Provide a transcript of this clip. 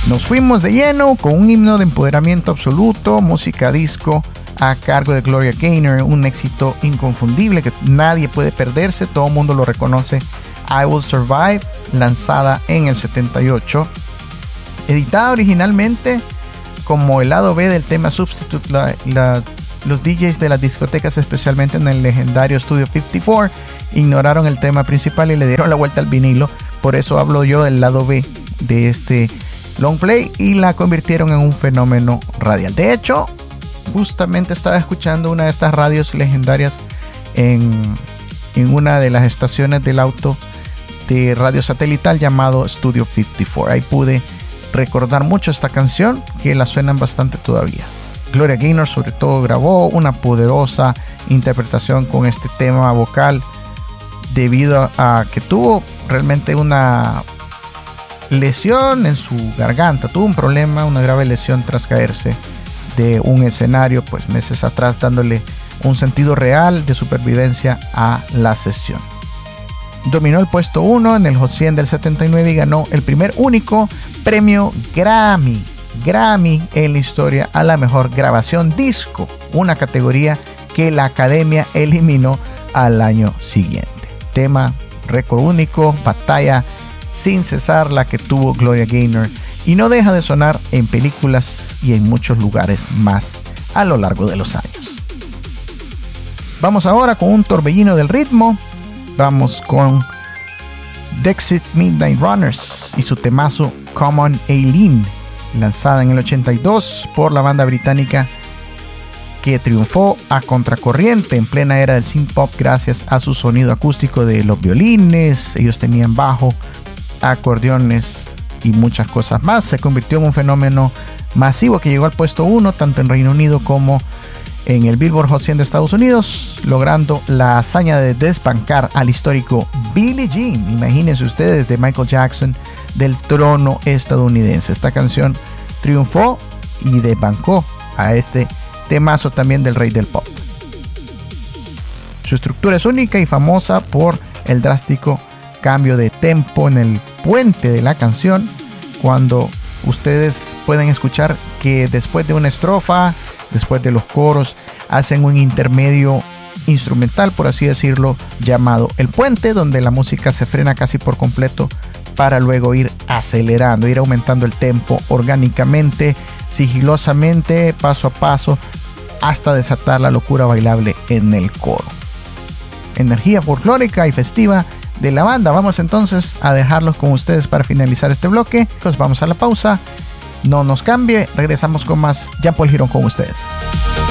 Nos fuimos de lleno con un himno de empoderamiento absoluto, música disco a cargo de Gloria Gaynor, un éxito inconfundible que nadie puede perderse, todo el mundo lo reconoce. I Will Survive, lanzada en el 78, editada originalmente como el lado B del tema Substitute. Los DJs de las discotecas, especialmente en el legendario Studio 54, ignoraron el tema principal y le dieron la vuelta al vinilo. Por eso hablo yo del lado B de este long play y la convirtieron en un fenómeno radial. De hecho, justamente estaba escuchando una de estas radios legendarias en una de las estaciones del auto de radio satelital llamado Studio 54. Ahí pude recordar mucho esta canción, que la suenan bastante todavía. Gloria Gaynor sobre todo grabó una poderosa interpretación con este tema vocal debido a que tuvo realmente una lesión en su garganta, tuvo un problema, una grave lesión tras caerse de un escenario pues meses atrás, dándole un sentido real de supervivencia a la sesión. Dominó el puesto 1 en el Hot 100 del 79 y ganó el primer único premio Grammy en la historia a la mejor grabación disco, una categoría que la Academia eliminó al año siguiente. Tema, récord único, batalla sin cesar la que tuvo Gloria Gaynor, y no deja de sonar en películas y en muchos lugares más a lo largo de los años. Vamos ahora con un torbellino del ritmo. Vamos con Dexys Midnight Runners y su temazo Come On Aileen, lanzada en el 82 por la banda británica que triunfó a contracorriente en plena era del synth pop gracias a su sonido acústico de los violines. Ellos tenían bajo, acordeones y muchas cosas más. Se convirtió en un fenómeno masivo que llegó al puesto 1 tanto en Reino Unido como en el Billboard Hot 100 de Estados Unidos, logrando la hazaña de desbancar al histórico Billie Jean, imagínense ustedes, de Michael Jackson, del trono estadounidense. Esta canción triunfó y desbancó a este temazo también del rey del pop. Su estructura es única y famosa por el drástico cambio de tempo en el puente de la canción, cuando ustedes pueden escuchar que después de una estrofa, después de los coros, hacen un intermedio instrumental, por así decirlo, llamado el puente, donde la música se frena casi por completo para luego ir acelerando, ir aumentando el tempo orgánicamente, sigilosamente, paso a paso, hasta desatar la locura bailable en el coro. Energía folclórica y festiva de la banda. Vamos entonces a dejarlos con ustedes para finalizar este bloque. Nos vamos a la pausa. No nos cambie, regresamos con más Jean Paul Girón con ustedes.